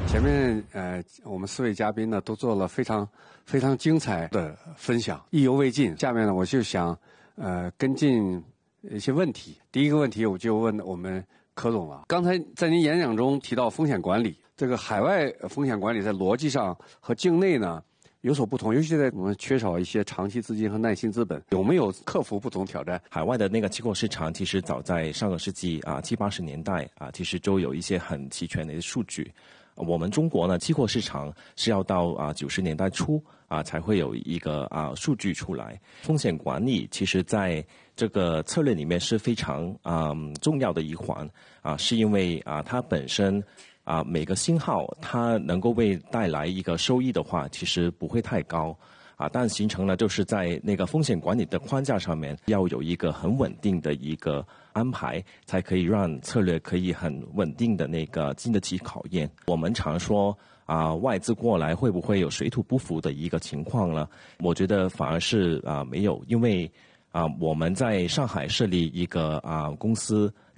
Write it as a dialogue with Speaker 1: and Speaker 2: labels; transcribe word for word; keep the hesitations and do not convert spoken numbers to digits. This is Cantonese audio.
Speaker 1: 前面呃，我们四位嘉宾呢都做了非常非常精彩的分享，意犹未尽。下面呢，我就想呃跟进一些问题。第一个问题，我就问我们柯总了。刚才在您演讲中提到风险管理，这个海外风险管理在逻辑上和境内呢有所不同，尤其在我们缺少一些长期资金和耐心资本，有没有克服不同挑战？
Speaker 2: 海外的那个期货市场，其实早在上个世纪啊七八十年代啊，其实就有一些很齐全的数据。我们中国呢，期货市场是要到啊九十年代初啊才会有一个啊数据出来。风险管理其实在这个策略里面是非常啊、嗯、重要的一环啊，是因为啊它本身啊每个信号它能够为带来一个收益的话，其实不会太高。啊，但形成了就是在那个风险管理的框架上面，要有一个很稳定的一个安排，才可以让策略可以很稳定的那个经得起考验。我们常说啊，外资过来会不会有水土不服的一个情况呢？我觉得反而是啊没有，因为啊我们在上海设立一个啊公司。